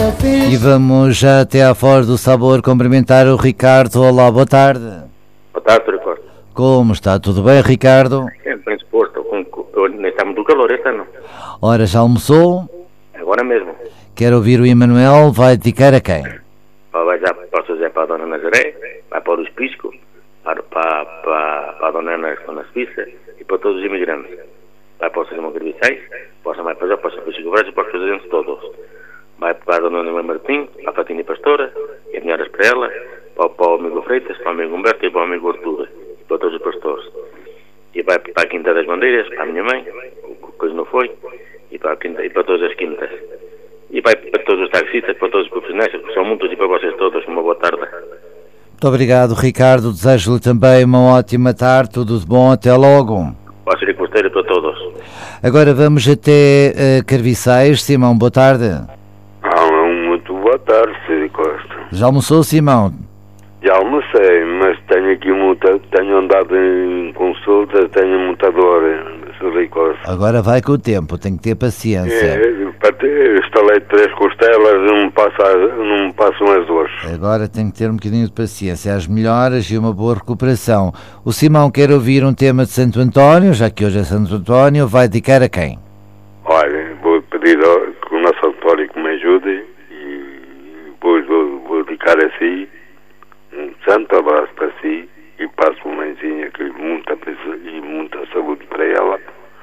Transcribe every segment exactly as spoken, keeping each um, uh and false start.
E vamos já até à Foz do Sabor cumprimentar o Ricardo. Olá, boa tarde. Boa tarde, Ricardo. Como está? Tudo bem, Ricardo? É, bem disposto. Está muito calor este ano. Ora, já almoçou? Agora mesmo. Quer ouvir o Emanuel? Vai dedicar a quem? Vai já para o seu Zé, para a Dona Nazaré, vai para o Luís Pisco, para, para, para, para a Dona Ana na Suíça e para todos os imigrantes. Vai para o Simão Carviçais, para o Samai Pajó, para o São Francisco Brás e para os presidentes todos. Vai para a Dona Ana Martim, para a Fatina Pastora, e as melhoras para ela, para, para o amigo Freitas, para o amigo Humberto e para o amigo Artur, e para todos os pastores. E vai para a Quinta das Bandeiras, para a minha mãe, coisa não foi, e para, a quinta, e para todas as quintas. E vai para todos os taxistas, para todos os profissionais, que são muitos, e para vocês todos, uma boa tarde. Muito obrigado, Ricardo. Desejo-lhe também uma ótima tarde, tudo de bom, até logo. Para ser costeiro para todos. Agora vamos até uh, Carviçais. Simão, boa tarde. Ah, muito boa tarde, Sr. Costa. Já almoçou, Simão? Já almocei, mas tenho aqui muita, tenho andado em consulta, tenho muita dor, Sr. Costa. Agora vai com o tempo, tem que ter paciência. É, para ter, instalei três costelas, não me, passa, não me passam as dores. Agora tem que ter um bocadinho de paciência, as melhoras e uma boa recuperação. O Simão quer ouvir um tema de Santo António, já que hoje é Santo António, vai dedicar a quem? Olha, vou pedir ao, que o nosso auditório que me ajude e depois vou, vou dedicar a si um santo abraço para si e para a sua mãezinha, que muita precisa e muita saúde para ela,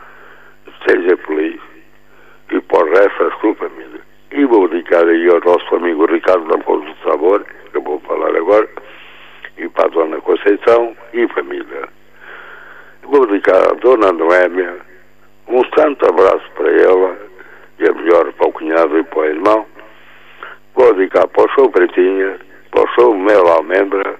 seja feliz, e para o resto da sua família. E vou dedicar aí ao nosso amigo Ricardo da Foz do Sabor, que eu vou falar agora, e para a Dona Conceição e família. Vou dedicar à Dona Noémia um santo abraço para ela, e a melhor para o cunhado e para o irmão. Vou dedicar para o São Pretinha, para o São Mel Almendra,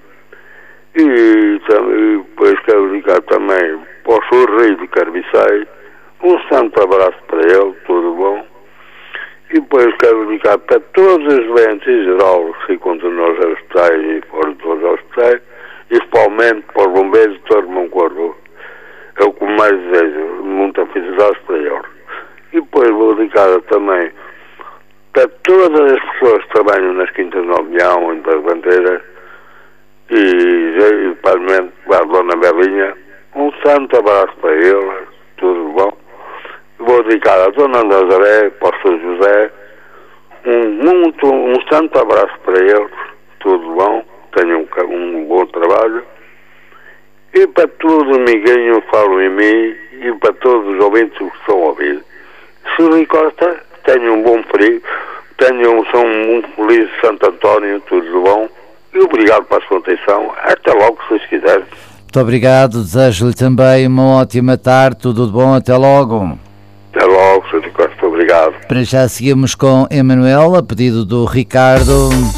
e também, depois quero dedicar também para o São Rei de Carviçais, um santo abraço para ele, tudo bom. E depois quero dedicar para todos os doentes em geral que se encontram nos hospitais e fora dos hospitais, e principalmente para os bombeiros de todo Moncorvo. É o que mais desejo, muita felicidade para eles. E depois vou dedicar também para todas as pessoas que trabalham nas Quintas do Avião e das Bandeiras, e principalmente para a Dona Belinha, um santo abraço para eles, tudo bom. Vou dedicar à Dona Nazaré, para o São José, um, muito, um santo abraço para eles, tudo bom, tenham um, um bom trabalho. E para todos os amiguinhos que falam em mim, e para todos os ouvintes que estão a ouvir. Senhor Costa, tenham um bom frio, tenham são um feliz Santo António, tudo bom. E obrigado pela sua atenção. Até logo, se vocês quiserem. Muito obrigado, desejo-lhe também uma ótima tarde, tudo de bom, até logo. Até logo, senhor Costa, obrigado. Para já seguimos com Emanuel, a pedido do Ricardo.